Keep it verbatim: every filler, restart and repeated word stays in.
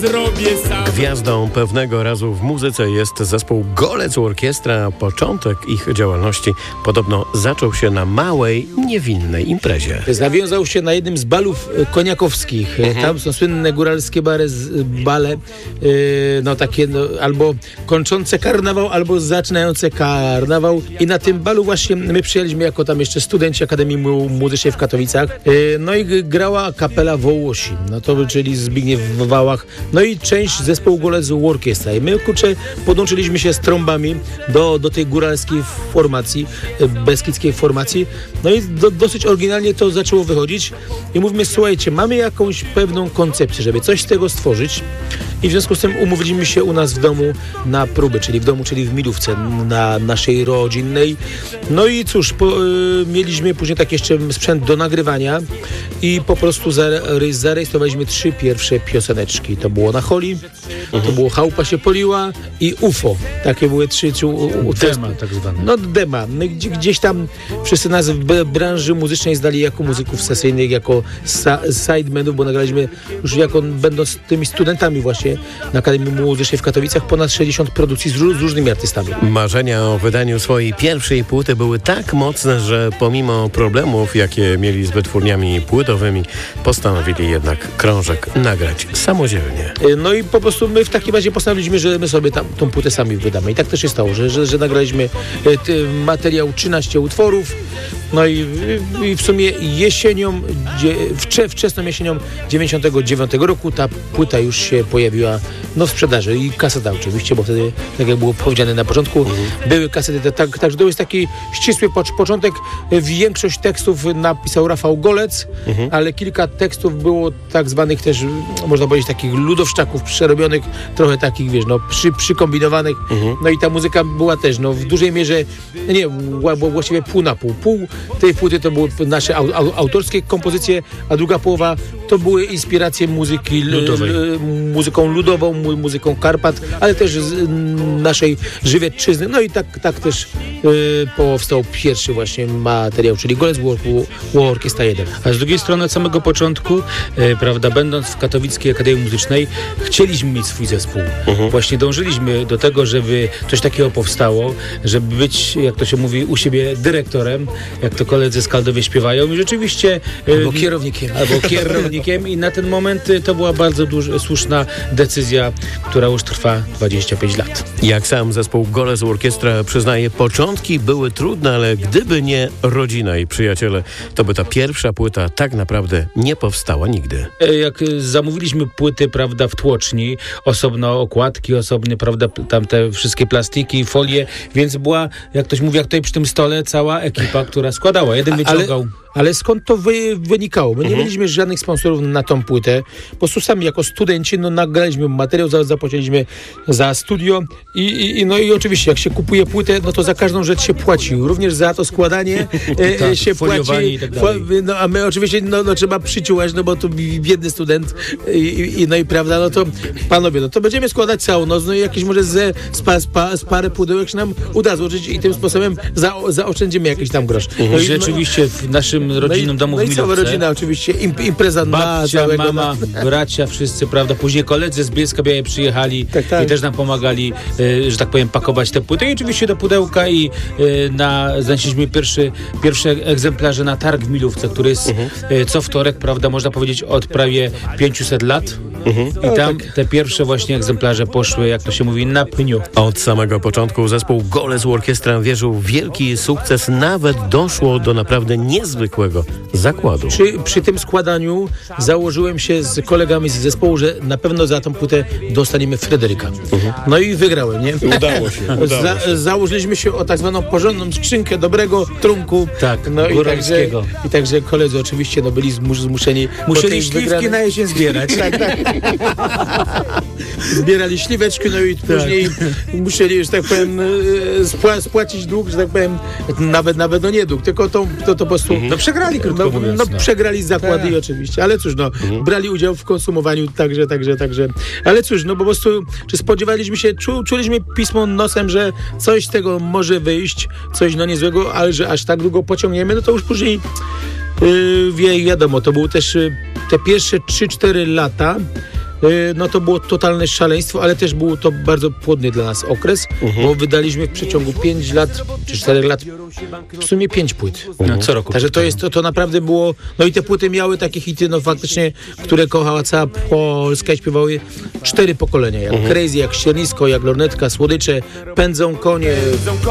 zrobię sam. Gwiazdą pewnego razu w muzyce jest zespół Golec Orkiestra. Początek ich działalności podobno zaczął się na małej, niewinnej imprezie. Zawiązał się na jednym z balów koniakowskich. Mhm. Tam są słynne góralskie bary, bale, yy, no takie no, albo kończące karnawał, albo zaczynające karnawał. I na tym balu właśnie my przyjęliśmy jako tam jeszcze studenci Akademii Muzycznej w Katowicach. Yy, no i grała kapela Wołosi, no to czyli Zbigniew Wałach, no i część zespołu Golec Orkiestra. I my, kurczę, podłączyliśmy się z trąbami do, do tej góralskiej formacji, beskidzkiej formacji. No i do, dosyć oryginalnie to zaczęło wychodzić. I mówimy, słuchajcie, mamy jakąś pewną koncepcję, żeby coś z tego stworzyć. I w związku z tym umówiliśmy się u nas w domu na próby, czyli w domu, czyli w Milówce, na naszej rodzinnej. No i cóż, po, y, mieliśmy później tak jeszcze sprzęt do nagrywania i po prostu zare, zarejestrowaliśmy trzy pierwsze pioseneczki. To było Na Holi, mhm. to było Chałupa się poliła i U F O. Takie były trzy... trzy u, u, dema tak zwane. No dema. No, gdzie, gdzieś tam wszyscy nas w branży muzycznej zdali jako muzyków sesyjnych, jako sa, sidemenów, bo nagraliśmy już jako będąc tymi studentami właśnie na Akademii Muzycznej w Katowicach ponad sześćdziesiąt produkcji z, z różnymi artystami. Marzenia o wydaniu swojej pierwszej płyty były tak mocne, że pomimo problemów, jakie mieli z wytwórniami płytowymi, postanowili jednak krążek nagrać samodzielnie. No i po prostu my w takim razie postanowiliśmy, że my sobie tam tą płytę sami wydamy. I tak też się stało, że, że, że nagraliśmy ty, materiał trzynaście utworów. No i, i w sumie jesienią, wcze, wczesną jesienią dziewięćdziesiątego dziewiątego roku ta płyta już się pojawiła no, w sprzedaży i kaseta oczywiście, bo wtedy, tak jak było powiedziane na początku, mhm. były kasety. Tak, tak, to jest taki ścisły początek. Większość tekstów napisał Rafał Golec, mhm. ale kilka tekstów było tak zwanych też, można powiedzieć, takich ludowszczaków przerobionych, trochę takich, wiesz, no, przy, przykombinowanych. Mhm. No i ta muzyka była też, no, w dużej mierze, nie, właściwie pół na pół. Pół tej płyty to były nasze au, au, autorskie kompozycje, a druga połowa to były inspiracje muzyki ludowej. L, muzyką ludową, muzyką Karpat, ale też z naszej Żywiecczyzny. No i tak, tak też y, powstał pierwszy właśnie materiał, czyli Golec Orkiestra jeden. A z drugiej strony od samego początku, y, prawda, będąc w Katowickiej Akademii Muzycznej, chcieliśmy mieć swój zespół. Uh-huh. Właśnie dążyliśmy do tego, żeby coś takiego powstało, żeby być, jak to się mówi, u siebie dyrektorem, jak to koledzy z Kaldowie śpiewają i rzeczywiście... Albo kierownikiem. Albo kierownikiem i na ten moment to była bardzo duż, słuszna decyzja, która już trwa dwadzieścia pięć lat. Jak sam zespół Golec Orkiestra przyznaje, początki były trudne, ale gdyby nie rodzina i przyjaciele, to by ta pierwsza płyta tak naprawdę nie powstała nigdy. Jak zamówiliśmy płyty, prawda, w tłoczni, osobno okładki, osobno, prawda, tam te wszystkie plastiki, folie, więc była, jak ktoś mówi, jak tutaj przy tym stole, cała ekipa, która składała. Jeden wyciągał... Ale... Ale skąd to wy, wynikało? My nie Mhm. mieliśmy żadnych sponsorów na tą płytę. Po prostu sami jako studenci no, nagraliśmy materiał, za, zapłaciliśmy za studio i, i, i, no i oczywiście jak się kupuje płytę, no to za każdą rzecz się płaci. Również za to składanie e, tak, się płaci. I tak dalej. No, a my oczywiście no, no, trzeba przyciułać, no bo tu biedny student i, i, no i prawda, no to panowie, no to będziemy składać całą noc, no i jakieś może ze, spa, spa, z parę pudełek się nam uda złożyć i tym sposobem za, zaoszczędzimy jakiś tam grosz. Mhm. No i rzeczywiście w naszym rodzinnym no i, domu no w Milówce. No i cała rodzina oczywiście, im, impreza babcia, na całego... mama, bracia, wszyscy, prawda, później koledzy z Bielska Białej przyjechali tak, tak. i też nam pomagali, e, że tak powiem, pakować te płyty i oczywiście do pudełka i e, na, zanieśliśmy pierwszy, pierwsze egzemplarze na targ w Milówce, który jest mhm. e, co wtorek, prawda, można powiedzieć od prawie pięciuset lat. Mhm. I tam tak. te pierwsze właśnie egzemplarze poszły, jak to się mówi, na pniu. Od samego początku zespół Golec Orkiestra wierzył w wielki sukces, nawet doszło do naprawdę niezwykłego zakładu. Przy, przy tym składaniu założyłem się z kolegami z zespołu, że na pewno za tą płytę dostaniemy Fryderyka. Mhm. No i wygrałem, nie? Udało się. Udało za, się. Założyliśmy się o tak zwaną porządną skrzynkę dobrego trunku. Tak, no i także, i także koledzy oczywiście no, byli zmus, zmuszeni. Musieli śliwki wygrane... na jesień zbierać. tak, tak. Zbierali śliweczki, no i tak. później musieli, że tak powiem, spła- spłacić dług, że tak powiem, nawet nawet no nie dług, tylko to, to, to po prostu... No przegrali, krótko no, mówiąc. No, no przegrali zakłady tak. oczywiście, ale cóż, no, mhm. brali udział w konsumowaniu także, także, także, ale cóż, no po prostu, czy spodziewaliśmy się, czu, czuliśmy pismo nosem, że coś z tego może wyjść, coś no niezłego, ale że aż tak długo pociągniemy, no to już później yy, wie, wiadomo, to było też yy, te pierwsze trzy cztery lata, no to było totalne szaleństwo, ale też był to bardzo płodny dla nas okres, Mhm. bo wydaliśmy w przeciągu pięć lat, czy cztery lat, w sumie pięć płyt. No, co roku. Także to jest, to, to naprawdę było, no i te płyty miały takie hity, no faktycznie, które kochała cała Polska i śpiewały cztery pokolenia, jak Crazy, jak Ściernisko, jak Lornetka, Słodycze, Pędzą konie,